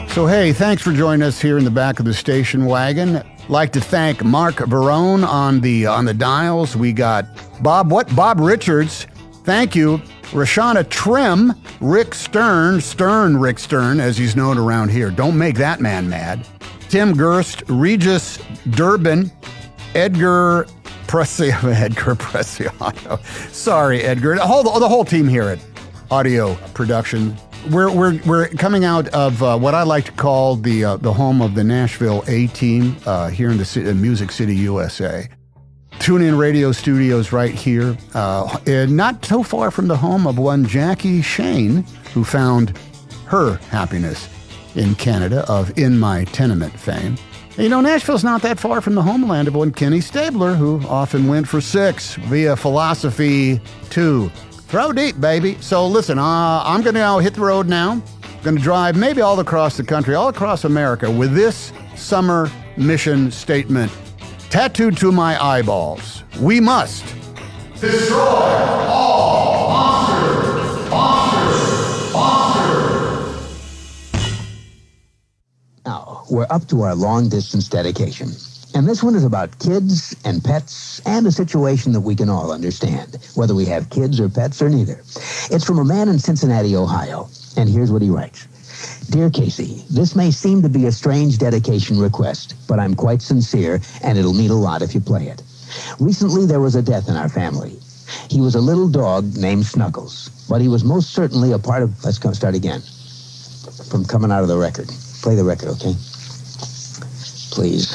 So, hey, thanks for joining us here in the back of the station wagon. Like to thank Mark Verone on the dials. We got Bob Richards. Thank you. Rashana Trim, Rick Stern, Rick Stern, as he's known around here. Don't make that man mad. Tim Gerst, Regis Durbin, Edgar Preciado. Sorry, Edgar. The whole team here at Audio Production. We're coming out of what I like to call the home of the Nashville A-Team here in the Music City, USA. Tune In Radio Studios right here, and not so far from the home of one Jackie Shane, who found her happiness in Canada of In My Tenement fame. And, you know, Nashville's not that far from the homeland of one Kenny Stabler, who often went for 6 via Philosophy 2. Throw deep, baby. So listen, I'm going to now hit the road now. I'm going to drive maybe all across the country, all across America with this summer mission statement tattooed to my eyeballs. We must destroy all monsters. Now, we're up to our long-distance dedication. And this one is about kids and pets and a situation that we can all understand, whether we have kids or pets or neither. It's from a man in Cincinnati, Ohio. And here's what he writes. Dear Casey, this may seem to be a strange dedication request, but I'm quite sincere, and it'll mean a lot if you play it. Recently, there was a death in our family. He was a little dog named Snuggles, but he was most certainly a part of... Let's start again. From coming out of the record. Play the record, okay? Please.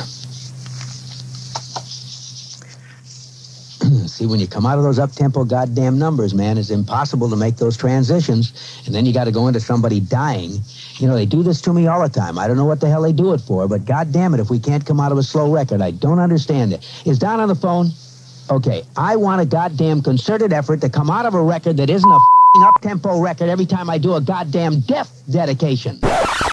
See, when you come out of those up-tempo goddamn numbers, man, it's impossible to make those transitions. And then you got to go into somebody dying. You know, they do this to me all the time. I don't know what the hell they do it for, but goddamn it, if we can't come out of a slow record, I don't understand it. Is Don on the phone? Okay, I want a goddamn concerted effort to come out of a record that isn't a up-tempo record every time I do a goddamn death dedication.